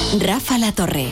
Rafa La Torre.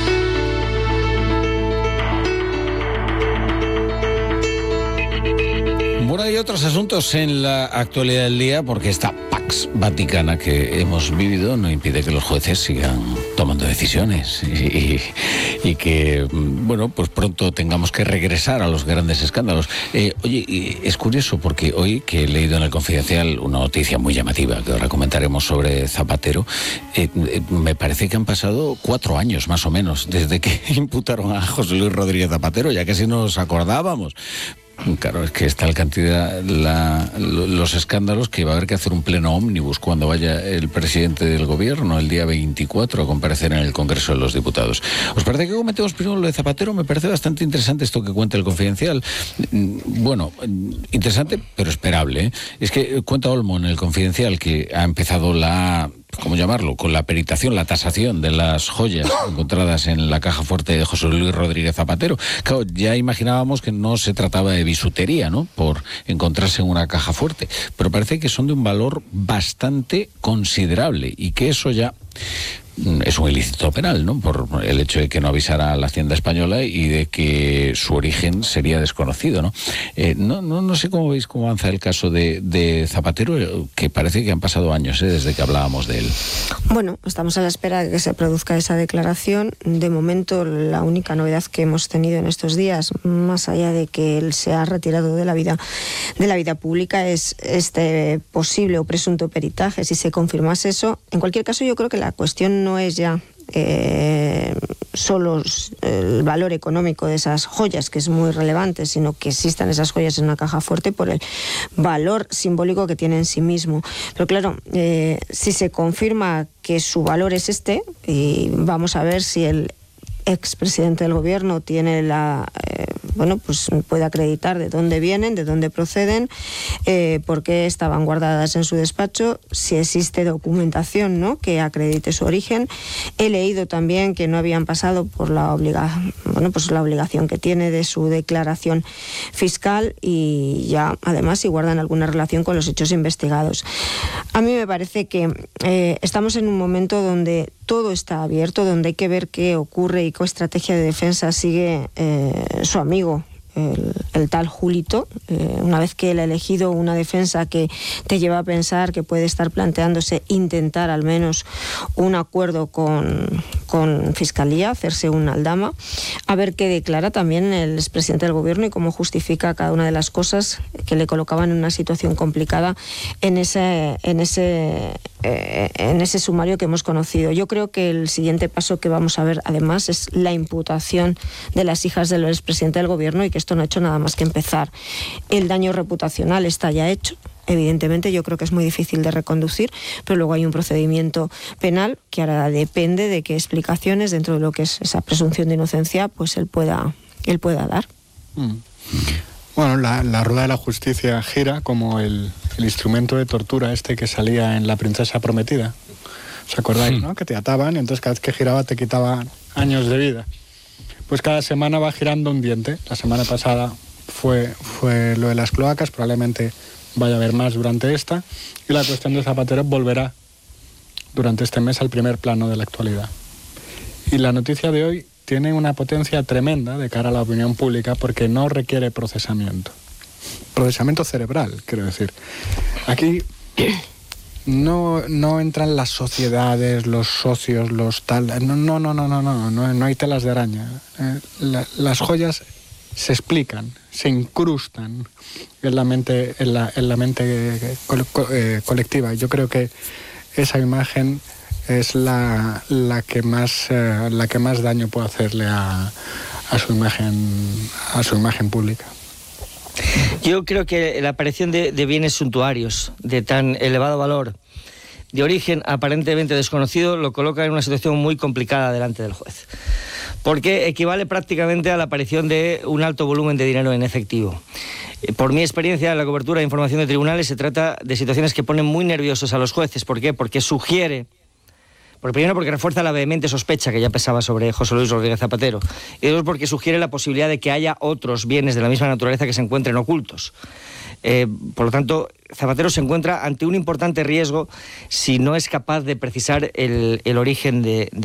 Bueno, hay otros asuntos en la actualidad del día, porque esta Pax Vaticana que hemos vivido no impide que los jueces sigan tomando decisiones y que, bueno, pues pronto tengamos que regresar a los grandes escándalos. Oye, es curioso porque hoy que he leído en El Confidencial una noticia muy llamativa que ahora comentaremos sobre Zapatero, me parece que han pasado 4 años más o menos desde que imputaron a José Luis Rodríguez Zapatero, ya casi no nos acordábamos. Claro, es que está al cantidad los escándalos que va a haber que hacer un pleno ómnibus cuando vaya el presidente del gobierno el día 24 a comparecer en el Congreso de los Diputados. ¿Os parece que comentemos primero lo de Zapatero? Me parece bastante interesante esto que cuenta El Confidencial. Bueno, interesante pero esperable, ¿eh? Es que cuenta Olmo en El Confidencial que ha empezado ¿cómo llamarlo?, con la peritación, la tasación de las joyas encontradas en la caja fuerte de José Luis Rodríguez Zapatero. Claro, ya imaginábamos que no se trataba de bisutería, ¿no?, por encontrarse en una caja fuerte, pero parece que son de un valor bastante considerable y que eso ya es un ilícito penal, ¿no?, por el hecho de que no avisara a la Hacienda española y de que su origen sería desconocido, ¿no? No sé cómo veis cómo avanza el caso de Zapatero, que parece que han pasado años desde que hablábamos de él. Bueno, estamos a la espera de que se produzca esa declaración. De momento, la única novedad que hemos tenido en estos días, más allá de que él se ha retirado de la vida pública, es este posible o presunto peritaje. Si se confirmase eso, en cualquier caso, yo creo que la cuestión no es ya solo el valor económico de esas joyas, que es muy relevante, sino que existan esas joyas en una caja fuerte por el valor simbólico que tiene en sí mismo. Pero claro, si se confirma que su valor es este, y vamos a ver si el expresidente del gobierno tiene pues puede acreditar de dónde vienen, de dónde proceden, por qué estaban guardadas en su despacho, si existe documentación, ¿no?, que acredite su origen. He leído también que no habían pasado por la obligación que tiene de su declaración fiscal y ya además si guardan alguna relación con los hechos investigados. A mí me parece que estamos en un momento donde todo está abierto, donde hay que ver qué ocurre y qué estrategia de defensa sigue su amigo, el tal Julito, una vez que él ha elegido una defensa que te lleva a pensar que puede estar planteándose intentar al menos un acuerdo con Fiscalía, hacerse una aldama, a ver qué declara también el expresidente del gobierno y cómo justifica cada una de las cosas que le colocaban en una situación complicada en ese sumario que hemos conocido. Yo creo que el siguiente paso que vamos a ver además es la imputación de las hijas del expresidente del gobierno, y que esto no ha hecho nada más que empezar. El daño reputacional está ya hecho. Evidentemente yo creo que es muy difícil de reconducir, pero luego hay un procedimiento penal que ahora depende de qué explicaciones dentro de lo que es esa presunción de inocencia pues él pueda dar. Bueno, la rueda de la justicia gira como el instrumento de tortura que salía en La princesa prometida. ¿Os acordáis, no? Que te ataban y entonces cada vez que giraba te quitaban años de vida. Pues cada semana va girando un diente. La semana pasada fue lo de las cloacas, probablemente vaya a haber más durante esta, y la cuestión de Zapatero volverá durante este mes al primer plano de la actualidad. Y la noticia de hoy tiene una potencia tremenda de cara a la opinión pública porque no requiere procesamiento cerebral, quiero decir. Aquí no entran las sociedades, los socios, los tal. No hay telas de araña. Las joyas se explican, se incrustan en la mente colectiva. Yo creo que esa imagen es la que más daño puede hacerle a su imagen pública. Yo creo que la aparición de bienes suntuarios de tan elevado valor, de origen aparentemente desconocido, lo coloca en una situación muy complicada delante del juez, porque equivale prácticamente a la aparición de un alto volumen de dinero en efectivo. Por mi experiencia en la cobertura de información de tribunales, se trata de situaciones que ponen muy nerviosos a los jueces. ¿Por qué? Porque sugiere... Primero, porque refuerza la vehemente sospecha que ya pesaba sobre José Luis Rodríguez Zapatero. Y dos, porque sugiere la posibilidad de que haya otros bienes de la misma naturaleza que se encuentren ocultos. Por lo tanto, Zapatero se encuentra ante un importante riesgo si no es capaz de precisar el origen de